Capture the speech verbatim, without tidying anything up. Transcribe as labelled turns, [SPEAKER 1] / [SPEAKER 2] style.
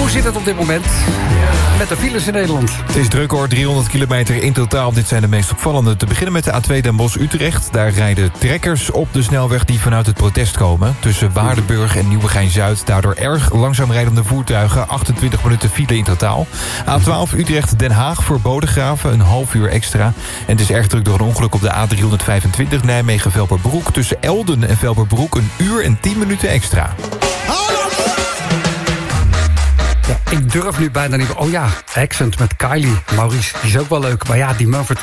[SPEAKER 1] Hoe zit het op dit moment met de files in Nederland?
[SPEAKER 2] Het is druk hoor, driehonderd kilometer in totaal. Dit zijn de meest opvallende. Te beginnen met de A twee Den Bosch-Utrecht. Daar rijden trekkers op de snelweg die vanuit het protest komen. Tussen Waardenburg en Nieuwegein-Zuid. Daardoor erg langzaam rijdende voertuigen. achtentwintig minuten file in totaal. A twaalf Utrecht-Den Haag voor Bodegraven. Een half uur extra. En het is erg druk door een ongeluk op de A driehonderdvijfentwintig Nijmegen-Velperbroek. Tussen Elden en Velperbroek een uur en tien minuten extra.
[SPEAKER 1] Ja, ik durf nu bijna niet... Oh ja, Accent met Kylie. Maurice, die is ook wel leuk. Maar ja, die Mumford